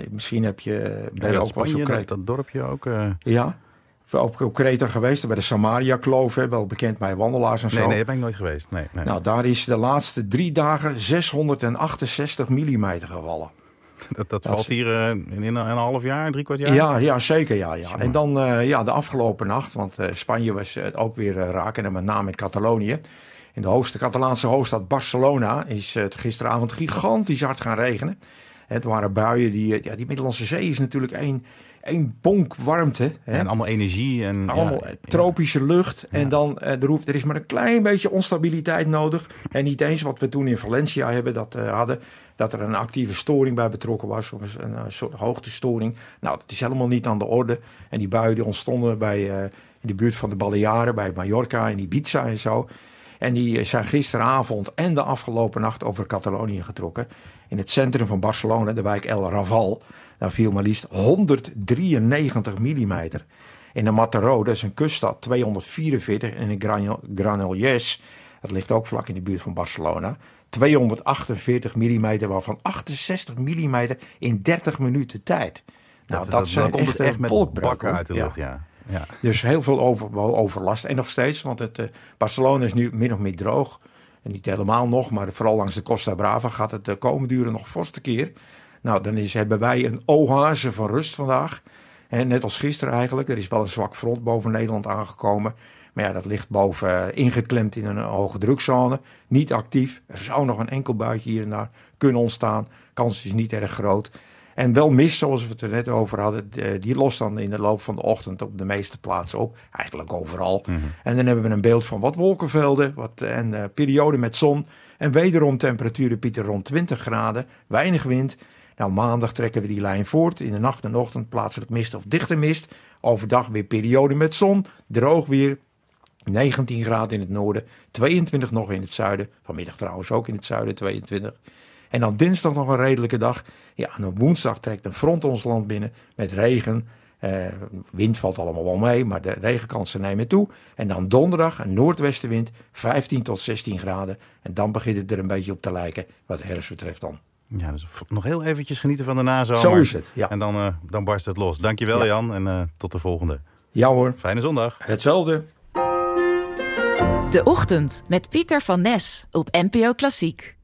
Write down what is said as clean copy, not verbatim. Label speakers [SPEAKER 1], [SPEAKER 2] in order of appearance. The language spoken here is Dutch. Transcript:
[SPEAKER 1] misschien ben je ook wel
[SPEAKER 2] Spanje,
[SPEAKER 1] op Kreta.
[SPEAKER 2] dat dorpje ook.
[SPEAKER 1] Ja, op Kreta geweest, bij de Samaria-kloof, wel bekend bij wandelaars en zo.
[SPEAKER 2] Nee, daar ben ik nooit geweest. Nee.
[SPEAKER 1] Nou, daar is de laatste 3 dagen 668 millimeter gevallen.
[SPEAKER 2] Dat valt hier in een half jaar, 3/4 jaar?
[SPEAKER 1] Ja, zeker. Ja. En dan de afgelopen nacht, want Spanje was ook weer raken, en met name in Catalonië. In de Catalaanse hoofdstad Barcelona is het gisteravond gigantisch hard gaan regenen. Het waren buien die Middellandse Zee is natuurlijk één bonk warmte. Hè?
[SPEAKER 2] En allemaal energie. En,
[SPEAKER 1] allemaal tropische lucht. Ja. En dan, er is maar een klein beetje onstabiliteit nodig. En niet eens wat we toen in Valencia hadden, dat er een actieve storing bij betrokken was. Of een soort hoogtestoring. Nou, dat is helemaal niet aan de orde. En die buien die ontstonden in de buurt van de Balearen, bij Mallorca en Ibiza en zo. En die zijn gisteravond en de afgelopen nacht over Catalonië getrokken. In het centrum van Barcelona, de wijk El Raval, daar viel maar liefst 193 millimeter. In de Mataró, dat is een kuststad, 244. En in Granollers, dat ligt ook vlak in de buurt van Barcelona, 248 millimeter, waarvan 68 millimeter in 30 minuten tijd. Nou, dat zijn echt
[SPEAKER 2] met bakken uit de lucht, ja.
[SPEAKER 1] Dus heel veel overlast. En nog steeds, want Barcelona is nu min of meer droog. En niet helemaal nog, maar vooral langs de Costa Brava gaat het komende uren nog fors tekeer. Nou, dan hebben wij een oase van rust vandaag. En net als gisteren eigenlijk. Er is wel een zwak front boven Nederland aangekomen. Maar ja, dat ligt boven ingeklemd in een hoge drukzone. Niet actief. Er zou nog een enkel buitje hier en daar kunnen ontstaan. Kans is niet erg groot. En wel mist, zoals we het er net over hadden, die lost dan in de loop van de ochtend op de meeste plaatsen op. Eigenlijk overal. Mm-hmm. En dan hebben we een beeld van wat wolkenvelden en periode met zon. En wederom temperaturen, Pieter, rond 20 graden. Weinig wind. Nou, maandag trekken we die lijn voort. In de nacht en ochtend plaatselijk mist of dichte mist. Overdag weer periode met zon. Droog weer. 19 graden in het noorden. 22 nog in het zuiden. Vanmiddag trouwens ook in het zuiden 22. En dan dinsdag nog een redelijke dag. Ja, en op woensdag trekt een front ons land binnen met regen. Wind valt allemaal wel mee, maar de regenkansen nemen toe. En dan donderdag een noordwestenwind, 15 tot 16 graden. En dan begint het er een beetje op te lijken wat de herfst betreft dan.
[SPEAKER 2] Ja, dus nog heel eventjes genieten van de nazomer.
[SPEAKER 1] Zo is het, ja.
[SPEAKER 2] En dan barst het los. Dankjewel, Jan, en tot de volgende.
[SPEAKER 1] Ja hoor.
[SPEAKER 2] Fijne zondag.
[SPEAKER 1] Hetzelfde.
[SPEAKER 3] De Ochtend met Pieter van Nes op NPO Klassiek.